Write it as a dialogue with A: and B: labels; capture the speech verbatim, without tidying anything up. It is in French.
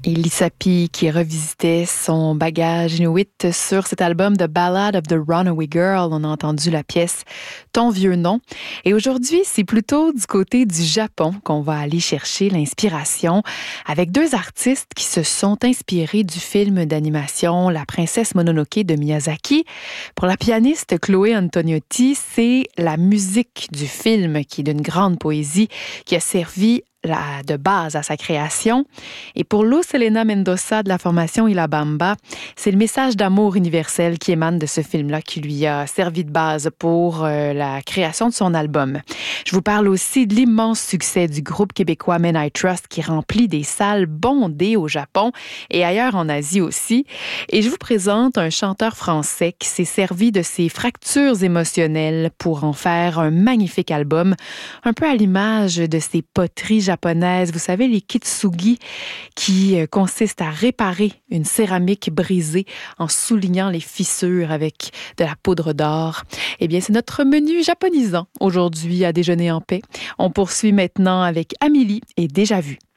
A: Et Lissapi qui revisitait son bagage inuit sur cet album The Ballad of the Runaway Girl. On a entendu la pièce Ton vieux nom. Et aujourd'hui, c'est plutôt du côté du Japon qu'on va aller chercher l'inspiration avec deux artistes qui se sont inspirés du film d'animation La princesse Mononoke de Miyazaki. Pour la pianiste Chloé Antoniotti, c'est la musique du film qui est d'une grande poésie qui a servi La, de base à sa création. Et pour Luz Helena Mendoza de la formation Il La Bamba, c'est le message d'amour universel qui émane de ce film-là qui lui a servi de base pour euh, la création de son album. Je vous parle aussi de l'immense succès du groupe québécois Men I Trust qui remplit des salles bondées au Japon et ailleurs en Asie aussi. Et je vous présente un chanteur français qui s'est servi de ses fractures émotionnelles pour en faire un magnifique album, un peu à l'image de ses poteries japonaises japonaises, vous savez, les kitsugi, qui consistent à réparer une céramique brisée en soulignant les fissures avec de la poudre d'or. Eh bien, c'est notre menu japonisant aujourd'hui à déjeuner en paix. On poursuit maintenant avec Amélie et Déjà vu.